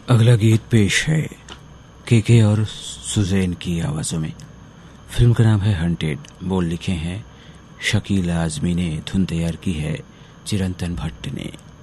अगला गीत पेश है के और सुजैन की आवाजों में। फिल्म का नाम है हंटेड। बोल लिखे हैं शकील आजमी ने, धुन तैयार की है चिरंतन भट्ट ने।